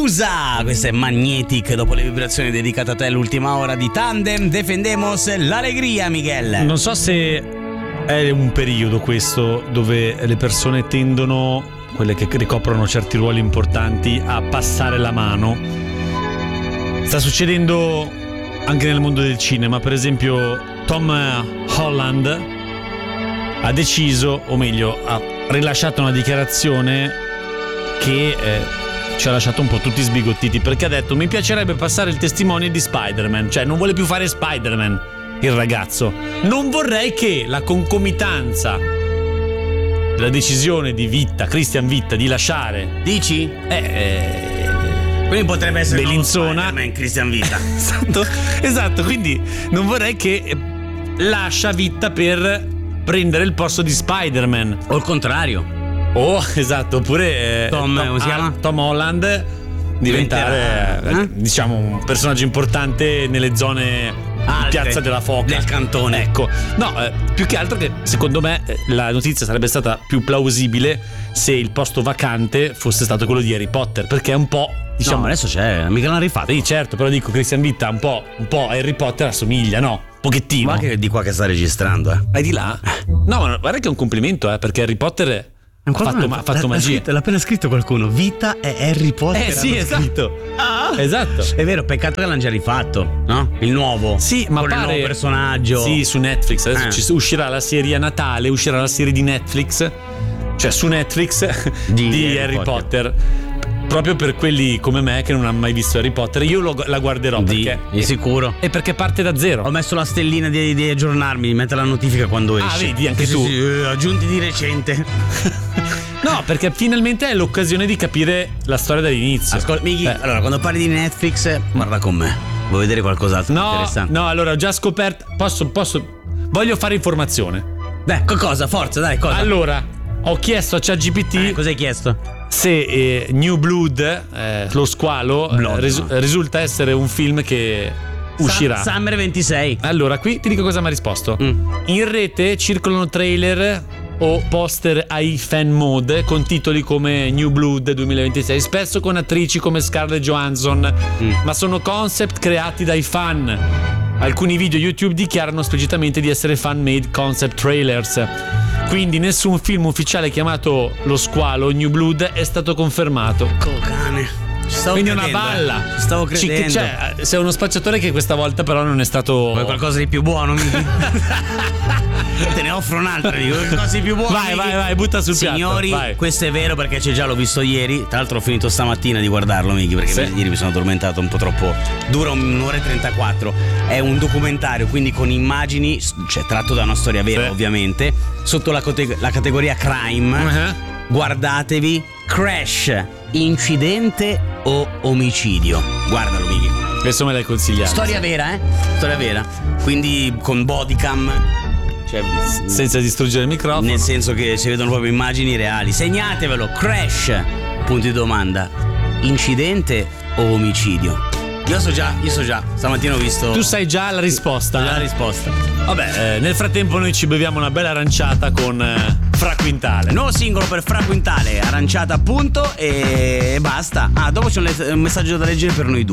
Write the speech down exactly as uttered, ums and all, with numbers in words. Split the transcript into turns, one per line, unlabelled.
Medusa, questa è Magnetic, dopo le vibrazioni dedicate a te l'ultima ora di Tandem. Defendemos l'allegria, Miguel.
Non so se è un periodo questo dove le persone tendono, quelle che ricoprono certi ruoli importanti, a passare la mano. Sta succedendo anche nel mondo del cinema. Per esempio Tom Holland ha deciso, o meglio ha rilasciato una dichiarazione che eh, ci ha lasciato un po' tutti sbigottiti, perché ha detto: mi piacerebbe passare il testimone di Spider-Man. Cioè non vuole più fare Spider-Man il ragazzo. Non vorrei che la concomitanza della decisione di Vitta, Christian Vitta, di lasciare,
dici?
Eh, eh
quindi potrebbe essere
Bellinzona,
Christian Vitta.
esatto, esatto, quindi non vorrei che lascia Vitta per prendere il posto di Spider-Man.
O il contrario.
Oh, esatto, oppure eh,
Tom,
Tom,
come si chiama?
Tom Holland diventare eh? diciamo un personaggio importante nelle zone
Alte,
Piazza della Foca
del cantone.
Ecco, no, eh, più che altro che secondo me eh, la notizia sarebbe stata più plausibile se il posto vacante fosse stato quello di Harry Potter, perché è un po', diciamo,
no, adesso c'è, mica l'hanno rifatto.
Sì, certo, però dico, Christian Vitta un po', un po' a Harry Potter assomiglia, no? Un pochettino.
Ma che di qua che sta registrando, eh?
Vai di là? No, ma guarda che è un complimento, eh, perché Harry Potter ha fatto, ma, ha fatto
l'ha,
magia.
L'ha, scritto, l'ha appena scritto qualcuno. Vita è Harry Potter.
Eh sì, esatto.
Ah,
esatto.
È vero, peccato che l'hanno già rifatto, no? Il nuovo.
Sì, ma
con
pare...
il nuovo personaggio.
Sì, su Netflix. Adesso
eh.
ci uscirà la serie a Natale, uscirà la serie di Netflix, cioè su Netflix di, di Harry, Harry Potter. Potter. Proprio per quelli come me che non hanno mai visto Harry Potter, io lo, la guarderò
di,
perché
di sicuro.
E perché parte da zero.
Ho messo la stellina di, di aggiornarmi, di mettere la notifica quando esce.
Ah, vedi, anche
sì,
tu.
Sì, sì, aggiunti di recente.
No, perché finalmente è l'occasione di capire la storia dall'inizio.
Ascolta, Mighi,
eh.
allora quando parli di Netflix, guarda con me. Vuoi vedere qualcos'altro
no,
interessante?
No, allora ho già scoperto. Posso, posso. Voglio fare informazione.
Beh, cosa? Forza, dai, cosa?
Allora, ho chiesto a ChatGPT.
Eh, cosa hai chiesto?
Se eh, New Blood, eh, lo squalo,
Blood,
eh, ris-
no.
risulta essere un film che uscirà.
Sa- Summer ventisei.
Allora, qui ti dico cosa mi ha risposto.
Mm.
In rete circolano trailer o poster ai fan mode con titoli come New Blood duemilaventisei, spesso con attrici come Scarlett Johansson, mm. ma sono concept creati dai fan. Alcuni video YouTube dichiarano esplicitamente di essere fan-made concept trailers. Quindi nessun film ufficiale chiamato Lo Squalo New Blood è stato confermato.
Cocane.
Quindi è
credendo,
una balla.
Ci stavo credendo.
Ci, cioè, sei uno spacciatore che questa volta però non è stato.
Vuoi qualcosa di più buono? Te ne offro un altro, dico, qualcosa di più buono.
Vai, vai, vai, butta sul piatto.
Signori,
vai.
questo è vero perché c'è già, l'ho visto ieri. Tra l'altro ho finito stamattina di guardarlo, Miki, perché
sì.
ieri mi sono addormentato un po' troppo. Dura un'ora e trentaquattro. È un documentario, quindi con immagini, cioè tratto da una storia vera, sì. ovviamente. Sotto la, cote- la categoria crime. Uh-huh. Guardatevi Crash, incidente o omicidio. Guardalo, Miki.
Questo me l'hai consigliato.
Storia vera, eh? Storia vera. Quindi con bodycam, cioè,
senza distruggere il microfono.
Nel senso che si vedono proprio immagini reali. Segnatevelo, Crash, punto di domanda. Incidente o omicidio? Io so già, io so già. Stamattina ho visto.
Tu sai già la risposta.
La risposta.
Vabbè, eh, nel frattempo noi ci beviamo una bella aranciata con eh, Fra Quintale.
Nuovo singolo per Fra Quintale, aranciata appunto, e basta. Ah, dopo c'è un messaggio da leggere per noi due.